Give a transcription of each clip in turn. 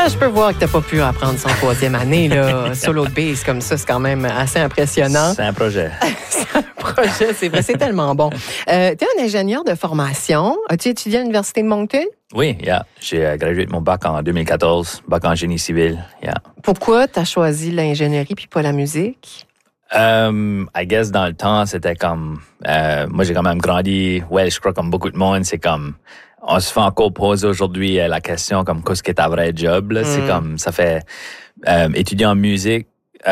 Je peux voir que t'as pas pu apprendre son 3e année, là. Solo de bass comme ça, c'est quand même assez impressionnant. C'est un projet. C'est un projet, c'est vrai, c'est tellement bon. T'es un ingénieur de formation. As-tu étudié à l'Université de Moncton? Oui, yeah. J'ai gradué de mon bac en 2014, bac en génie civil, yeah. Pourquoi t'as choisi l'ingénierie puis pas la musique? I guess dans le temps, c'était comme... moi, j'ai quand même grandi... Ouais, je crois comme beaucoup de monde, c'est comme... On se fait encore poser aujourd'hui la question comme qu'est-ce que ta vraie job, là? C'est comme... Ça fait... étudier en musique,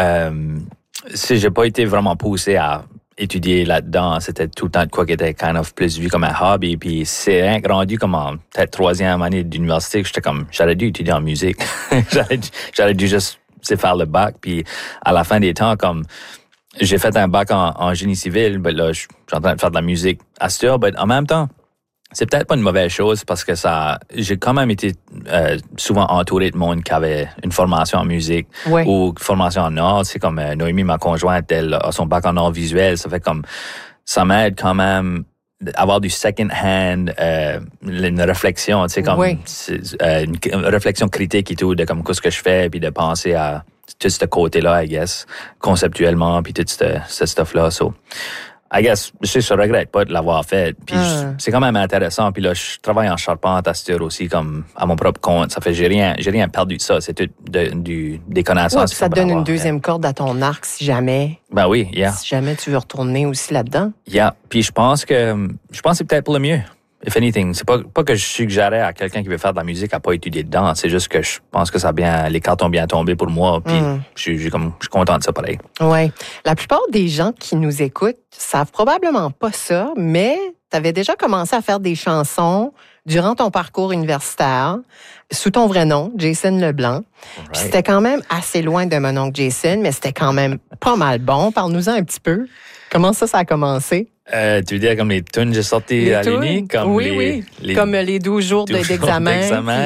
j'ai pas été vraiment poussé à étudier là-dedans. C'était tout le temps de quoi qui était kind of plus vu comme un hobby. Puis c'est rendu comme en peut-être 3e année d'université que j'étais comme... J'aurais dû étudier en musique. j'aurais dû juste faire le bac. Puis à la fin des temps, comme... J'ai fait un bac en génie civil, mais là, je suis en train de faire de la musique à cette heure, mais en même temps, c'est peut-être pas une mauvaise chose parce que j'ai quand même été souvent entouré de monde qui avait une formation en musique ou une formation en art. C'est comme Noémie, ma conjointe, elle a son bac en art visuel. Ça fait comme, ça m'aide quand même avoir du second hand, une réflexion, tu sais, comme une réflexion critique et tout de comme qu'est-ce que je fais, puis de penser à tout ce côté-là, I guess, conceptuellement, puis tout ce stuff-là. So, I guess, je regrette pas de l'avoir fait. Puis c'est quand même intéressant. Puis là, je travaille en charpente à cette heure aussi, comme à mon propre compte. Ça fait, j'ai rien perdu de ça. C'est tout des connaissances. Ouais, ça te donne une deuxième corde à ton arc si jamais. Ben oui, yeah. Si jamais tu veux retourner aussi là-dedans. Yeah. Puis je pense que c'est peut-être pour le mieux. If anything, c'est pas que je suggérais à quelqu'un qui veut faire de la musique à pas étudier dedans. C'est juste que je pense que les cartes ont bien tombé pour moi. Puis je suis content de ça pareil. Ouais. La plupart des gens qui nous écoutent savent probablement pas ça, mais tu avais déjà commencé à faire des chansons durant ton parcours universitaire sous ton vrai nom, Jason Leblanc. Puis c'était quand même assez loin de mon oncle Jason, mais c'était quand même pas mal bon. Parle-nous-en un petit peu. Comment ça a commencé? Tu veux dire comme les tunes que j'ai sorties à l'Uni? Comme oui. Comme les 12 jours d'examen.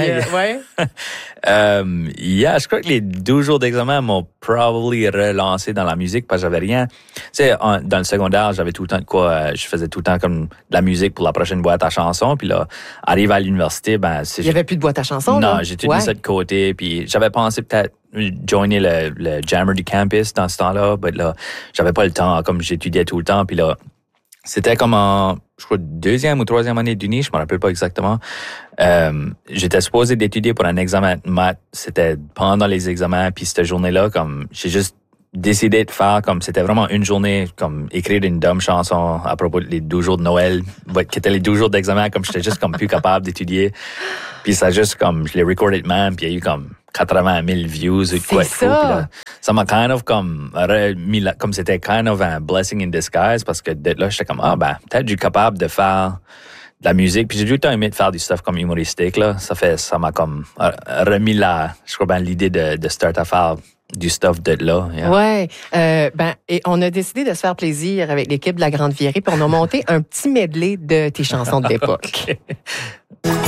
Yeah, je crois que les 12 jours d'examen m'ont probablement relancé dans la musique parce que j'avais rien. Tu sais, dans le secondaire, j'avais tout le temps de quoi, je faisais tout le temps comme de la musique pour la prochaine boîte à chansons. Puis là, arrivé à l'université, il y avait plus de boîte à chansons? Non, j'ai tout mis ça de côté. Puis j'avais pensé peut-être joiner le jammer du campus dans ce temps-là. Mais là, j'avais pas le temps, comme j'étudiais tout le temps. Puis là, c'était comme en, je crois, 2e ou 3e année d'Uni, je me rappelle pas exactement. J'étais supposé d'étudier pour un examen de maths. C'était pendant les examens, puis cette journée-là, comme, j'ai juste décidé de faire comme, c'était vraiment une journée, comme, écrire une dumb chanson à propos des 12 jours de Noël, qui étaient les 12 jours d'examen, comme j'étais juste comme plus capable d'étudier. Puis ça juste comme, je l'ai recordé de même, puis il y a eu comme 80 000 views ou quoi de fou. Là, ça m'a kind of comme remis comme c'était kind of un blessing in disguise parce que là, j'étais comme, peut-être je suis capable de faire de la musique. Puis j'ai tout le temps aimé de faire du stuff comme humoristique, là. Ça m'a comme remis je crois, l'idée de start à faire du stuff de là. Yeah. Ouais. Et on a décidé de se faire plaisir avec l'équipe de La Grande Virée pour nous monter un petit medley de tes chansons de l'époque. Okay.